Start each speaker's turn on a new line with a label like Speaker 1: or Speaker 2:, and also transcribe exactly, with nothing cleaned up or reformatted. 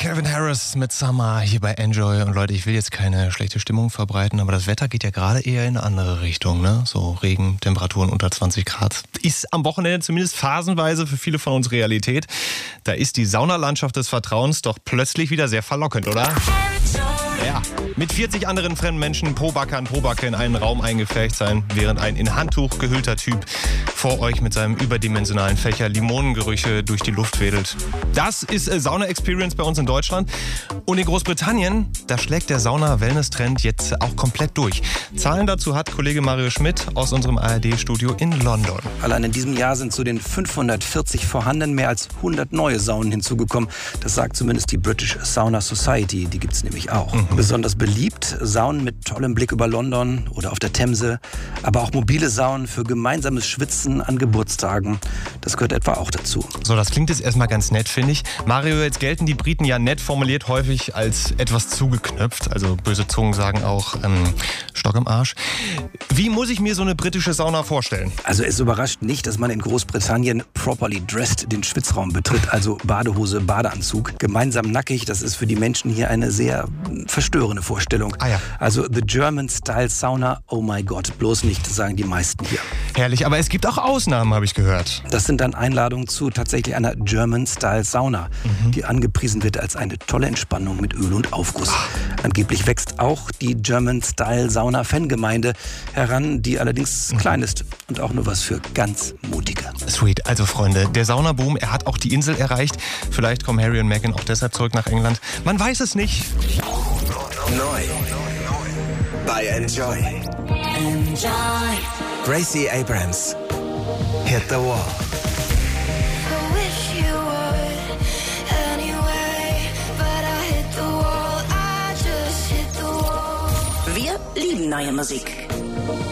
Speaker 1: Calvin Harris mit Summer hier bei Enjoy. Und Leute, ich will jetzt keine schlechte Stimmung verbreiten, aber das Wetter geht ja gerade eher in eine andere Richtung, ne? So Regen, Temperaturen unter zwanzig Grad. Ist am Wochenende zumindest phasenweise für viele von uns Realität. Da ist die Saunalandschaft des Vertrauens doch plötzlich wieder sehr verlockend, oder? Ja, mit vierzig anderen fremden Menschen pro Backe an pro Backe in einen Raum eingepfercht sein, während ein in Handtuch gehüllter Typ vor euch mit seinem überdimensionalen Fächer Limonengerüche durch die Luft wedelt. Das ist äh, Sauna-Experience bei uns in Deutschland. Und in Großbritannien, da schlägt der Sauna-Wellness-Trend jetzt auch komplett durch. Zahlen dazu hat Kollege Mario Schmidt aus unserem A R D-Studio in London.
Speaker 2: Allein in diesem Jahr sind zu den fünfhundertvierzig vorhandenen mehr als hundert neue Saunen hinzugekommen. Das sagt zumindest die British Sauna Society, die gibt es nämlich auch. Mhm. Besonders beliebt Saunen mit tollem Blick über London oder auf der Themse, aber auch mobile Saunen für gemeinsames Schwitzen an Geburtstagen. Das gehört etwa auch dazu.
Speaker 1: So, das klingt jetzt erstmal ganz nett, finde ich. Mario, jetzt gelten die Briten ja nett formuliert häufig als etwas zugeknöpft. Also böse Zungen sagen auch ähm, Stock im Arsch. Wie muss ich mir so eine britische Sauna vorstellen?
Speaker 2: Also es überrascht nicht, dass man in Großbritannien properly dressed den Schwitzraum betritt, also Badehose, Badeanzug. Gemeinsam nackig, das ist für die Menschen hier eine sehr verstörende Vorstellung.
Speaker 1: Ah ja.
Speaker 2: Also the German Style Sauna, oh my God, bloß nicht, sagen die meisten hier.
Speaker 1: Herrlich, aber es gibt auch Ausnahmen, habe ich gehört.
Speaker 2: Das sind dann Einladungen zu tatsächlich einer German Style Sauna, mhm. die angepriesen wird als eine tolle Entspannung mit Öl und Aufguss. Ach. Angeblich wächst auch die German Style Sauna Fangemeinde heran, die allerdings mhm. klein ist und auch nur was für ganz Mutige.
Speaker 1: Sweet, also Freunde, der Saunaboom, er hat auch die Insel erreicht. Vielleicht kommen Harry und Meghan auch deshalb zurück nach England. Man weiß es nicht.
Speaker 3: Neu bei Enjoy.
Speaker 4: Enjoy.
Speaker 3: Gracie Abrams. Hit the Wall.
Speaker 4: I wish you would anyway, but I hit the wall. I just hit the wall.
Speaker 5: Wir lieben neue Musik.